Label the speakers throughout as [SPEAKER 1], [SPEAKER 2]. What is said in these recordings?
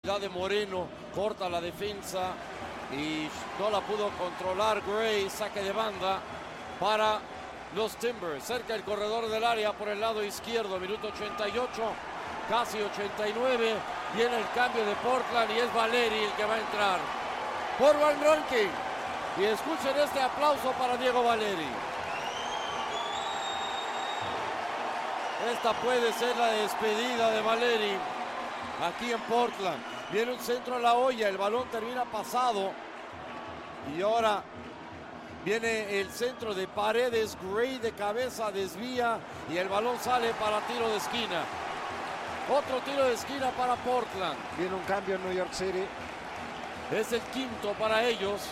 [SPEAKER 1] velocidad de Moreno, corta la defensa y no la pudo controlar Gray. Saque de banda para los Timbers, cerca del corredor del área por el lado izquierdo, minuto 88, casi 89. Viene el cambio de Portland y es Valeri el que va a entrar por Van Rankin. Y escuchen este aplauso para Diego Valeri. Esta puede ser la despedida de Valeri aquí en Portland. Viene un centro a la olla, el balón termina pasado y ahora viene el centro de Paredes. Gray de cabeza desvía y el balón sale para tiro de esquina. Otro tiro de esquina para Portland.
[SPEAKER 2] Viene un cambio en New York City.
[SPEAKER 1] Es el quinto para ellos.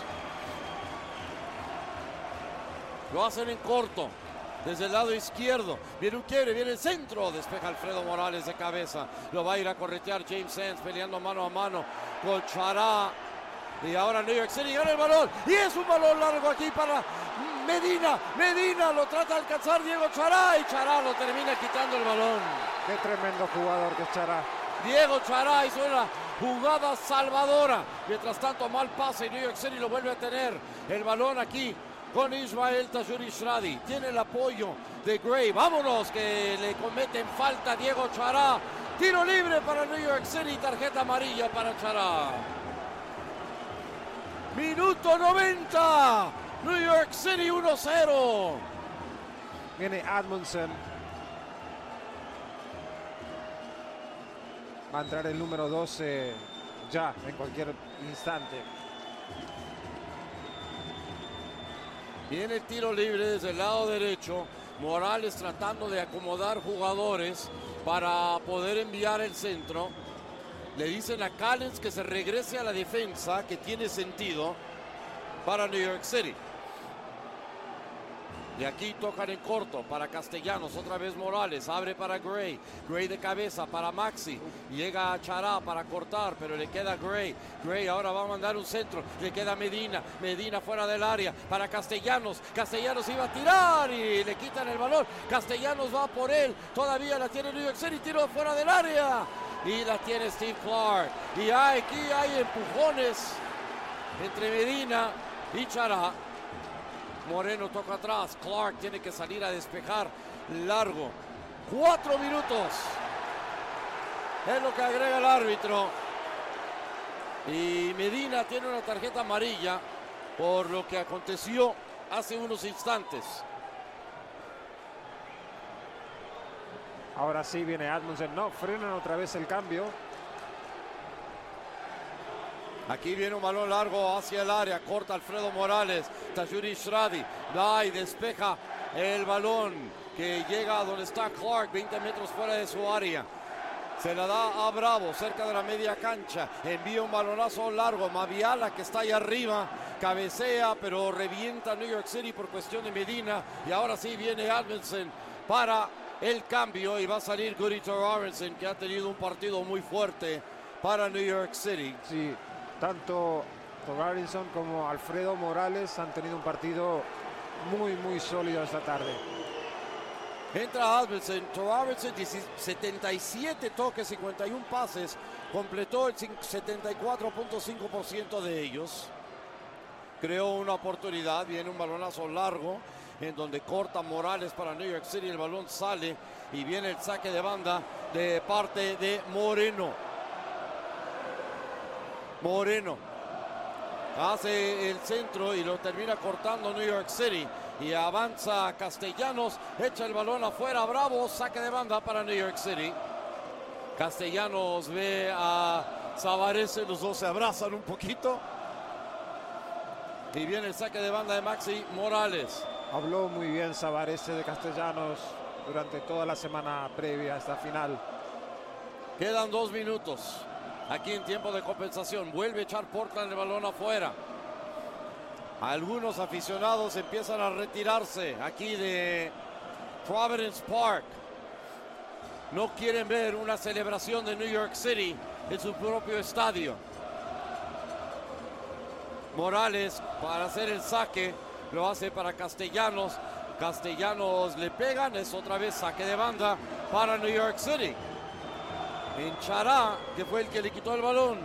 [SPEAKER 1] Lo hacen en corto, desde el lado izquierdo. Viene un quiebre, viene el centro. Despeja Alfredo Morales de cabeza. Lo va a ir a corretear James Sands, peleando mano a mano con Chará. Y ahora New York City gana el balón. Y es un balón largo aquí para Medina. Medina lo trata de alcanzar Diego Chará. Y Chará lo termina quitando el balón.
[SPEAKER 2] Qué tremendo jugador que es Chará.
[SPEAKER 1] Diego Chará hizo una jugada salvadora. Mientras tanto, mal pase y New York City lo vuelve a tener. El balón aquí con Ismael Tajouri-Shradi. Tiene el apoyo de Gray. Vámonos, que le cometen falta a Diego Chará. Tiro libre para New York City. Tarjeta amarilla para Chará. Minuto 90. New York City 1-0.
[SPEAKER 2] Viene Admundson. Va a entrar el número 12 ya, en cualquier instante.
[SPEAKER 1] Viene el tiro libre desde el lado derecho. Morales tratando de acomodar jugadores para poder enviar el centro. Le dicen a Callens que se regrese a la defensa, que tiene sentido para New York City. Y aquí tocan en corto para Castellanos, otra vez Morales, abre para Gray. Gray de cabeza para Maxi. Llega a Chará para cortar, pero le queda Gray. Gray ahora va a mandar un centro, le queda Medina. Medina fuera del área para Castellanos. Castellanos iba a tirar y le quitan el balón. Castellanos va por él, todavía la tiene New York City, tiro fuera del área. Y la tiene Steve Clark. Y aquí hay empujones entre Medina y Chará. Moreno toca atrás. Clark tiene que salir a despejar largo. 4 minutos. Es lo que agrega el árbitro. Y Medina tiene una tarjeta amarilla por lo que aconteció hace unos instantes.
[SPEAKER 2] Ahora sí viene Admundson. No, frenan otra vez el cambio.
[SPEAKER 1] Aquí viene un balón largo hacia el área, corta Alfredo Morales, Tajouri-Shradi, da y despeja el balón que llega a donde está Clark, 20 metros fuera de su área. Se la da a Bravo, cerca de la media cancha, envía un balonazo largo, Maviala que está ahí arriba, cabecea, pero revienta New York City por cuestión de Medina, y ahora sí viene Admundson para el cambio, y va a salir Guri Torarensen, que ha tenido un partido muy fuerte para New York City.
[SPEAKER 2] Sí. Tanto Torarensen como Alfredo Morales han tenido un partido muy sólido esta tarde.
[SPEAKER 1] Entra Admundson, Torarensen 77 toques, 51 pases, completó el 74.5% de ellos. Creó una oportunidad, viene un balonazo largo en donde corta Morales para New York City, el balón sale y viene el saque de banda de parte de Moreno. Moreno hace el centro y lo termina cortando New York City y avanza Castellanos, echa el balón afuera, Bravo, saque de banda para New York City. Castellanos ve a Savarese, los dos se abrazan un poquito y viene el saque de banda de Maxi Morales.
[SPEAKER 2] Habló muy bien Savarese de Castellanos durante toda la semana previa a esta final.
[SPEAKER 1] Quedan 2 minutos. Aquí en tiempo de compensación, vuelve a echar Portland el balón afuera. Algunos aficionados empiezan a retirarse aquí de Providence Park. No quieren ver una celebración de New York City en su propio estadio. Morales para hacer el saque, lo hace para Castellanos. Castellanos le pegan, es otra vez saque de banda para New York City. En Chará, que fue el que le quitó el balón.